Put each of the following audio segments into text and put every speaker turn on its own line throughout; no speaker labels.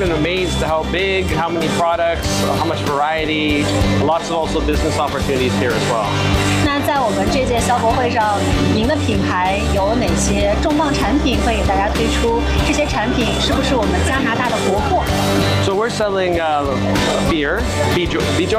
been amazed at how big, how many products, how much variety, lots of also business opportunities here as well.
那在我们这届消博会上，您的品牌有哪些重磅产品会给大家推出？这些产品是不是我们加拿大的国货？
So we're selling beer, Bijo,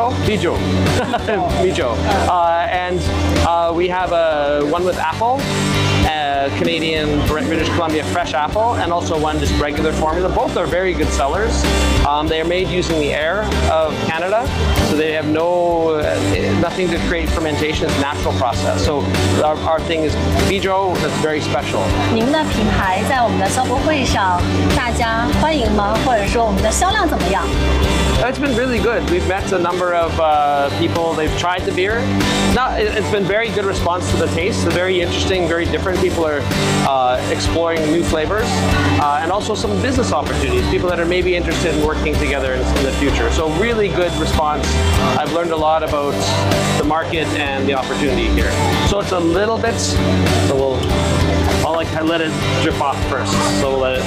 and we have one with apple. Canadian British Columbia fresh apple, and also one just regular formula. Both are very good sellers. They are made using the air of Canada, so they have nothing to create fermentation. It's natural process. So our thing is Bijo. That's very special.
您的品牌在我们的消博会上，大家欢迎吗？或者说我们的销量怎么样？
It's been really good. We've met a number of people. They've tried the beer. It's been very good response to the taste. It's very interesting, very different. People are exploring new flavors, and also some business opportunities. People that are maybe interested in working together in the future. So really good response. I've learned a lot about the market and the opportunity here. So it's a little bit. So I'll let it drip off first. So we'll let it.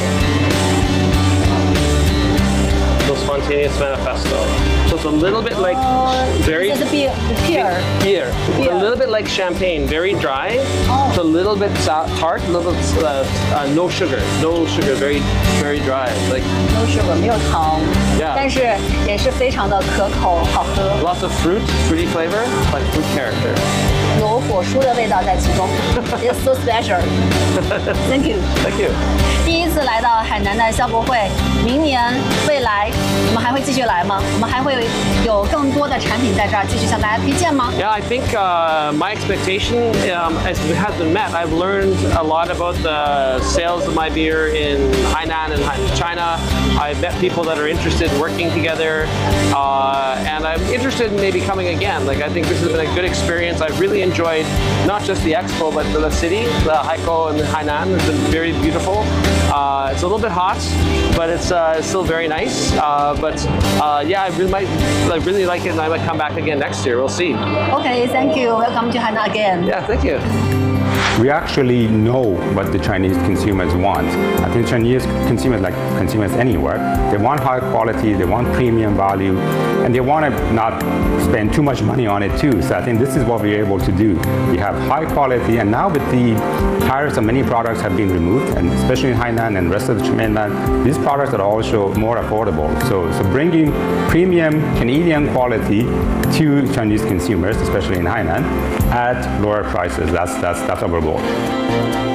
Spontaneous Manifesto. So it's a little bit like very
beer.
A little bit like champagne, very dry. It's a little bit tart, a little no sugar, very very dry. Like
no sugar 没有糖，
Yeah.
但是也是非常的可口，好喝，
lots of fruity flavor, like fruit character.
有果蔬的味道在其中。It's so special. Thank you.
Thank you.
第一次来到海南的消博会，明年未来我们还会继续来吗？我们还会有更多的产品在这儿继续向大家推荐吗？
Yeah, I think my expectation has been met. I've learned a lot about the sales of my beer in Hainan and China. I've met people that are interested in working together, and I'm interested in maybe coming again. Like I think this has been a good experience. I've really enjoyed not just the expo, but the city, the Haikou and the Hainan. It's been very beautiful. It's a little bit hot, but it's still very nice. Yeah, I really like it, and I might come back again next year. We'll see.
Okay, thank you. Welcome to Hainan again.
Yeah, thank you.
We actually know what the Chinese consumers want. I think Chinese consumers, like consumers anywhere, they want high quality, they want premium value, and they want to not spend too much money on it too. So I think this is what we're able to do. We have high quality, and now with the tariffs on many products have been removed, and especially in Hainan and rest of the mainland, these products are also more affordable. So bringing premium Canadian quality to Chinese consumers, especially in Hainan, at lower prices. That's our goal.